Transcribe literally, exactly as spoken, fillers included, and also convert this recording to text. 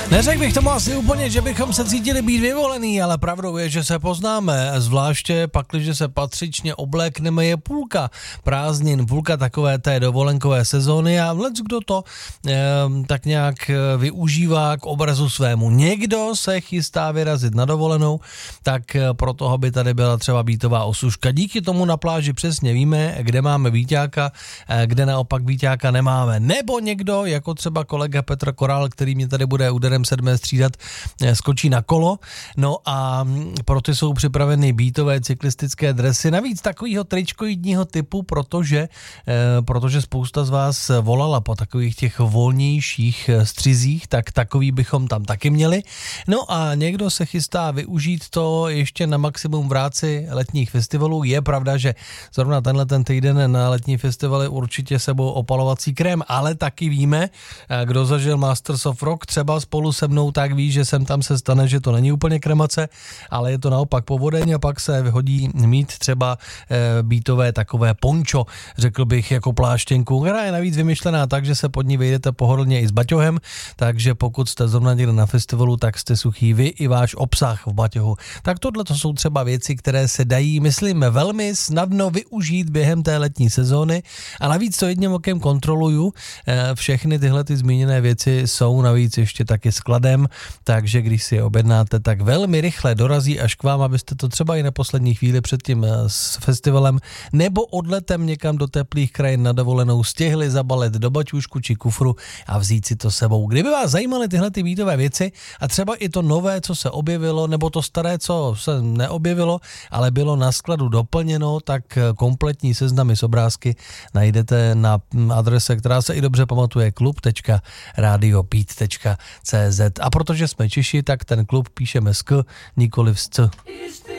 Neřekl bych tomu asi úplně, že bychom se cítili být vyvolený, ale pravdou je, že se poznáme, zvláště pakliže se patřičně oblékneme, je půlka prázdnin, půlka takové té dovolenkové sezóny a vlec kdo to eh, tak nějak využívá k obrazu svému. Někdo se chystá vyrazit na dovolenou, tak pro toho by tady byla třeba bytová osuška. Díky tomu na pláži přesně víme, kde máme byťáka, kde naopak byťáka nemáme. Nebo někdo, jako třeba kolega Petr Korál, který mě tady bude úderem sedmé střídat, skočí na kolo. No a proto jsou připraveny bytové cyklistické dresy. Navíc takového tričkoidního typu, protože, protože spousta z vás volala po takových těch volnějších střizích, tak takový bychom tam taky měli. No a někdo se chystá využít to ještě na maximum v rámci letních festivalů. Je pravda, že zrovna tenhle ten týden na letní festivaly určitě sebou opalovací krém, ale taky víme, kdo zažil Masters of Rock třeba spolu se mnou, tak ví, že sem tam se stane, že to není úplně kremace, ale je to naopak povodeň a pak se vyhodí mít třeba e, bytové takové pončo, řekl bych, jako pláštěnku, která je navíc vymyšlená tak, že se pod ní vejdete pohodlně i s baťohem, takže pokud jste zrovna někde na festivalu, tak jste suchý vy i váš obsah v baťohu. Tak tohle to jsou třeba věci, které se dají, myslím, velmi snadno využít během té letní sezóny a navíc to jedním okem kontroluju. E, všechny tyhle ty zmíněné věci jsou navíc ještě taky skladem, takže když si je objednáte, tak velmi rychle dorazí až k vám, abyste to třeba i na poslední chvíli před tím s festivalem nebo odletem někam do teplých krajin na dovolenou stihli zabalit do baťůžku či kufru a vzít si to sebou. Kdyby vás zajímaly tyhle ty bytové věci a třeba i to nové, co se objevilo, nebo to staré, co se neobjevilo, ale bylo na skladu doplněno, tak kompletní seznamy s obrázky najdete na adrese, která se i dobře pamatuje, klub tečka radio beat tečka cé zet. A protože jsme Češi, tak ten klub píšeme s k, nikoliv s c.